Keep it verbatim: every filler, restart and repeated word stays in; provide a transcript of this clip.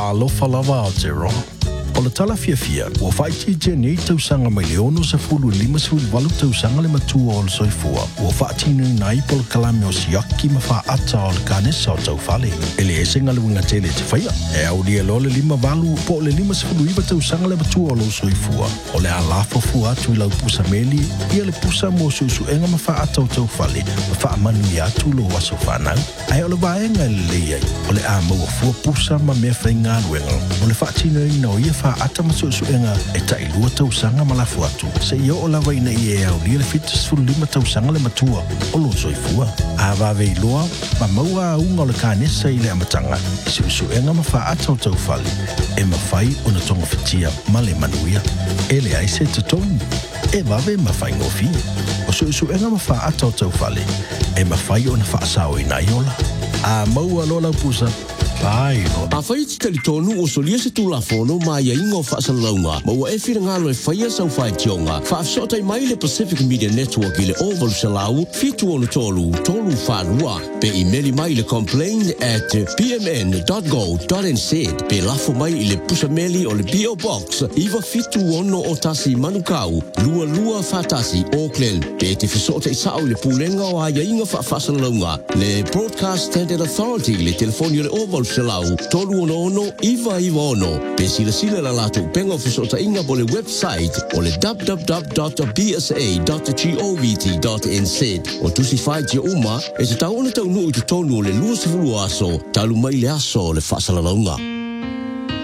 alofa lava o te roa. O le tala fia fia, ua whaiti te nei tausanga mai leono sa fulu lima sa fulu walu tausanga le matua o le soifua. Ua whaatinu nai pol kalame o siaki ma wha ata o le kanesa o tau fale. Ele ese ngale winga tele te whaia. E au lia lo le lima walu po le lima sa fulu iwa tausanga le matua o le soifua. O le alafo fu atu i lau pusa meli, ia le pusa mo susu enga ma wha ata o tau fale, ma wha amanu i atu lo waso whanau. Ai o le vaenga le leiai, o le a maua fua pusa ma mea whainga luenga. O le whaatinu ina o ia ata masusuenga e tai lua tausanga malafu atu. Se ia o lawa ina i e au lia le fitas fulu lima tausanga le matua o lo soifua. A vave iloa, ma maua a unga o le kanesa i le amatanga e susuenga ma wha ata o taufale e ma whai o na tonga fitia ma le manuia. E le aise te tonu e vave ma whai ngofi. O susuenga ma wha ata o taufale e ma whai o na wha asao ina iola. A maua lola pusa Pai no. A whai ti tali tonu o solia se tula fono ma ia ingo whaasalaunga. Ma ua e whira ngalo e whaia sau whai tionga. Whaafsotai mai le Pacific Media Network i le Oval Salau, fitu ono tolu, tolu whanua. Pe imeli mai le complain at p m n dot go dot n z. Pe lafo mai i le pusameli o le P O Box. Iwa fitu ono o tasi manukau, lua lua whatasi Auckland. Pe te whasotai sao i le pulenga o aia inga whaasalaunga. Le Broadcast Standard Authority le telefoni o le Oval Salau, tolu ono ono, iwa iwa ono. Pe sila sila la lato penga fisota inga bo le website o le w w w dot b s a dot govt dot n z. O tusi whai tia uma, e se tau ona tau nui te tonu o le lua sifuru aso, talu mai le aso le whasalalaunga.